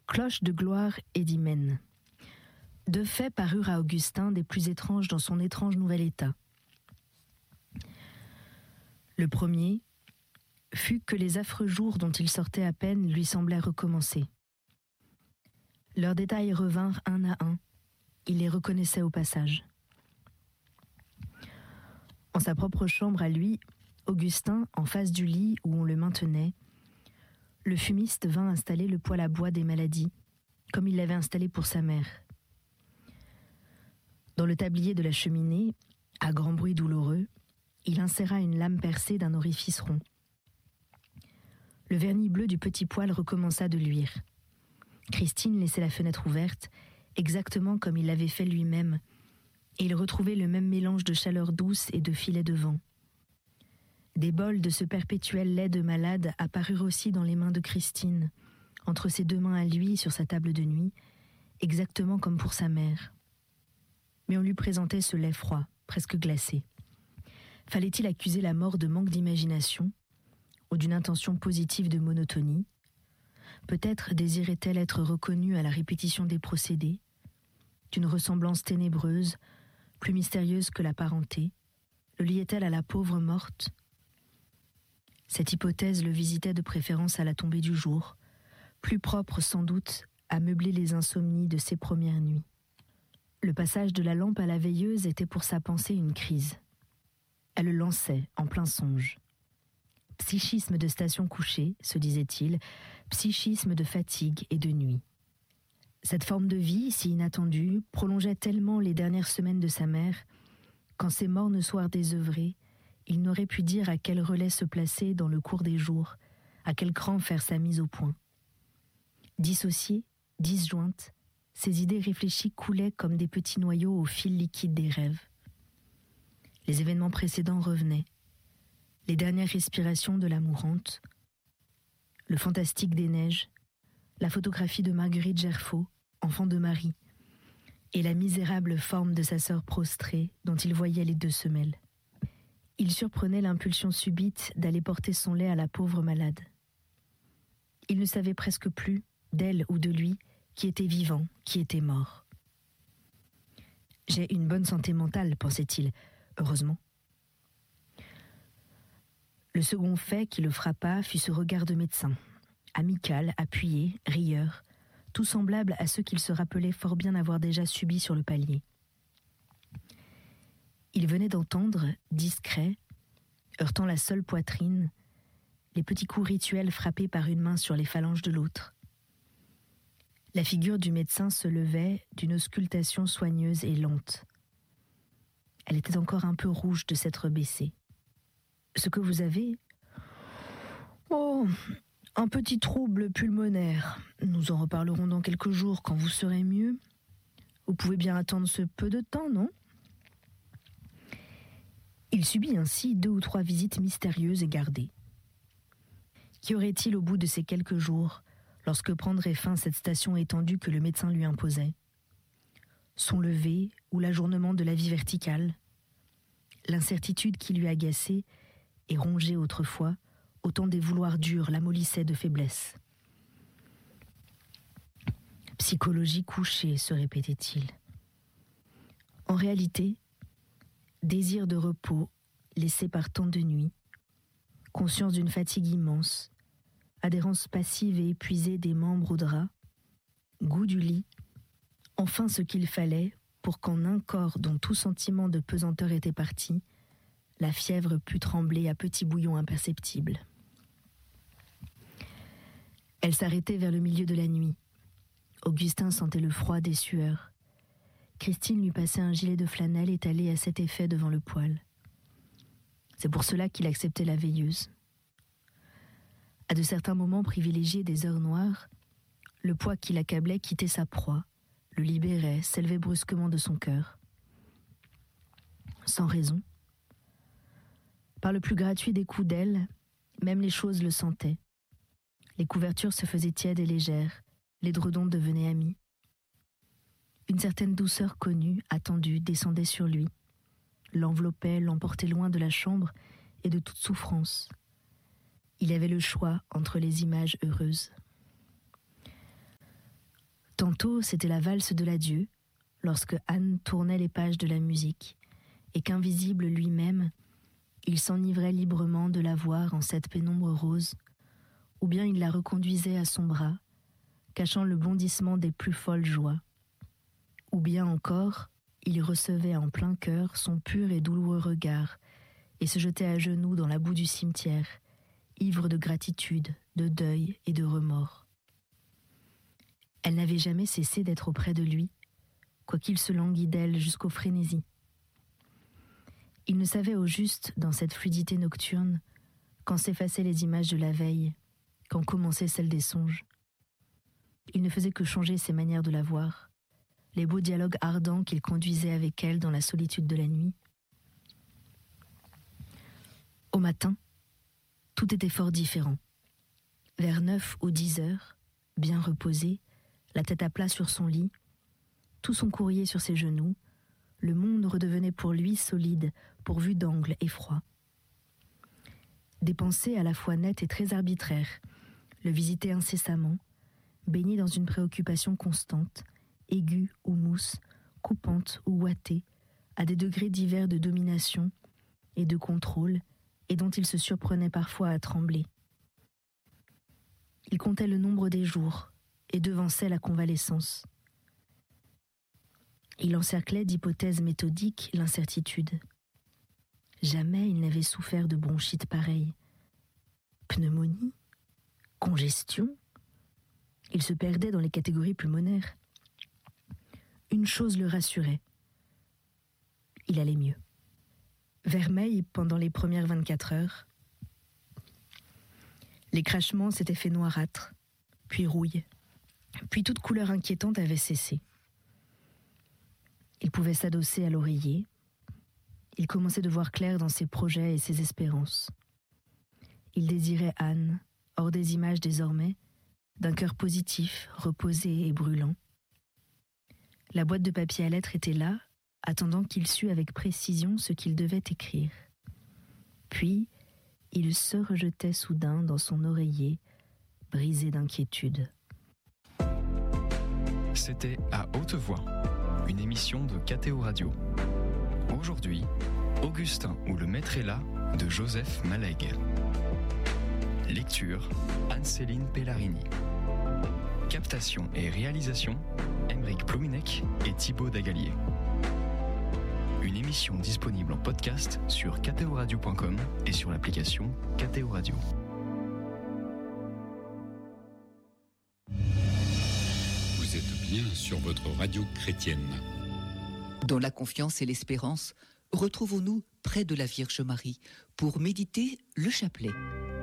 Cloche de gloire et d'hymen. Deux faits parurent à Augustin des plus étranges dans son étrange nouvel état. Le premier fut que les affreux jours dont il sortait à peine lui semblaient recommencer. Leurs détails revinrent un à un. Il les reconnaissait au passage. En sa propre chambre à lui, Augustin, en face du lit où on le maintenait, le fumiste vint installer le poêle à bois des maladies, comme il l'avait installé pour sa mère. Dans le tablier de la cheminée, à grand bruit douloureux, il inséra une lame percée d'un orifice rond. Le vernis bleu du petit poêle recommença de luire. Christine laissait la fenêtre ouverte, exactement comme il l'avait fait lui-même, et il retrouvait le même mélange de chaleur douce et de filets de vent. Des bols de ce perpétuel lait de malade apparurent aussi dans les mains de Christine, entre ses deux mains à lui sur sa table de nuit, exactement comme pour sa mère. Mais on lui présentait ce lait froid, presque glacé. Fallait-il accuser la mort de manque d'imagination, ou d'une intention positive de monotonie? Peut-être désirait-elle être reconnue à la répétition des procédés, d'une ressemblance ténébreuse, plus mystérieuse que la parenté, le liait-elle à la pauvre morte? Cette hypothèse le visitait de préférence à la tombée du jour, plus propre sans doute à meubler les insomnies de ses premières nuits. Le passage de la lampe à la veilleuse était pour sa pensée une crise. Elle le lançait en plein songe. Psychisme de station couchée, se disait-il, psychisme de fatigue et de nuit. Cette forme de vie, si inattendue, prolongeait tellement les dernières semaines de sa mère, qu'en ces mornes soirs désœuvrés, il n'aurait pu dire à quel relais se placer dans le cours des jours, à quel cran faire sa mise au point. Dissociées, disjointes, ses idées réfléchies coulaient comme des petits noyaux au fil liquide des rêves. Les événements précédents revenaient. Les dernières respirations de la mourante, le fantastique des neiges, la photographie de Marguerite Gerfaut, enfant de Marie, et la misérable forme de sa sœur prostrée dont il voyait les deux semelles. Il surprenait l'impulsion subite d'aller porter son lait à la pauvre malade. Il ne savait presque plus, d'elle ou de lui, qui était vivant, qui était mort. « J'ai une bonne santé mentale, pensait-il, heureusement. » Le second fait qui le frappa fut ce regard de médecin, amical, appuyé, rieur, tout semblable à ceux qu'il se rappelait fort bien avoir déjà subis sur le palier. Il venait d'entendre, discret, heurtant la seule poitrine, les petits coups rituels frappés par une main sur les phalanges de l'autre. La figure du médecin se levait d'une auscultation soigneuse et lente. Elle était encore un peu rouge de s'être baissée. « Ce que vous avez ? Oh, un petit trouble pulmonaire. Nous en reparlerons dans quelques jours quand vous serez mieux. Vous pouvez bien attendre ce peu de temps, non ?» Il subit ainsi 2 ou 3 visites mystérieuses et gardées. Qu'y aurait-il au bout de ces quelques jours, lorsque prendrait fin cette station étendue que le médecin lui imposait? Son lever ou l'ajournement de la vie verticale? L'incertitude qui lui agaçait et rongeait autrefois, autant des vouloirs durs l'amollissaient de faiblesse. Psychologie couchée, se répétait-il. En réalité, désir de repos laissé par tant de nuits, conscience d'une fatigue immense, adhérence passive et épuisée des membres au drap, goût du lit, enfin ce qu'il fallait pour qu'en un corps dont tout sentiment de pesanteur était parti, la fièvre put trembler à petits bouillons imperceptibles. Elle s'arrêtait vers le milieu de la nuit. Augustin sentait le froid des sueurs. Christine lui passait un gilet de flanelle étalé à cet effet devant le poêle. C'est pour cela qu'il acceptait la veilleuse. À de certains moments privilégiés des heures noires, le poids qui l'accablait quittait sa proie, le libérait, s'élevait brusquement de son cœur. Sans raison. Par le plus gratuit des coups d'aile, même les choses le sentaient. Les couvertures se faisaient tièdes et légères, l'édredon devenait ami. Une certaine douceur connue, attendue, descendait sur lui, l'enveloppait, l'emportait loin de la chambre et de toute souffrance. Il avait le choix entre les images heureuses. Tantôt, c'était la valse de l'adieu, lorsque Anne tournait les pages de la musique, et qu'invisible lui-même, il s'enivrait librement de la voir en cette pénombre rose, ou bien il la reconduisait à son bras, cachant le bondissement des plus folles joies. Ou bien encore, il recevait en plein cœur son pur et douloureux regard, et se jetait à genoux dans la boue du cimetière, ivre de gratitude, de deuil et de remords. Elle n'avait jamais cessé d'être auprès de lui, quoiqu'il se languît d'elle jusqu'aux frénésies. Il ne savait au juste, dans cette fluidité nocturne, quand s'effaçaient les images de la veille, quand commençaient celles des songes. Il ne faisait que changer ses manières de la voir, les beaux dialogues ardents qu'il conduisait avec elle dans la solitude de la nuit. Au matin, tout était fort différent. Vers 9 ou 10 heures, bien reposé, la tête à plat sur son lit, tout son courrier sur ses genoux, le monde redevenait pour lui solide, pourvu d'angles et froid. Des pensées à la fois nettes et très arbitraires le visitaient incessamment, baigné dans une préoccupation constante, aiguë ou mousse, coupante ou ouatée, à des degrés divers de domination et de contrôle, et dont il se surprenait parfois à trembler. Il comptait le nombre des jours et devançait la convalescence. Il encerclait d'hypothèses méthodiques l'incertitude. Jamais il n'avait souffert de bronchite pareille. Pneumonie? Congestion? Il se perdait dans les catégories pulmonaires. Une chose le rassurait. Il allait mieux. Vermeil pendant les premières 24 heures. Les crachements s'étaient fait noirâtres, puis rouille, puis toute couleur inquiétante avait cessé. Il pouvait s'adosser à l'oreiller. Il commençait de voir clair dans ses projets et ses espérances. Il désirait Anne, hors des images désormais, d'un cœur positif, reposé et brûlant. La boîte de papier à lettres était là, attendant qu'il sût avec précision ce qu'il devait écrire. Puis, il se rejetait soudain dans son oreiller, brisé d'inquiétude. C'était À Haute Voix, une émission de KTO Radio. Aujourd'hui, Augustin ou le maître est là de Joseph Malègue. Lecture, Anne-Céline Pellarini. Captation et réalisation, Aymeric Plouminec et Thibaut Dagalier. Une émission disponible en podcast sur ktoradio.com et sur l'application KTO Radio. Vous êtes bien sur votre radio chrétienne. Dans la confiance et l'espérance, retrouvons-nous près de la Vierge Marie pour méditer le chapelet.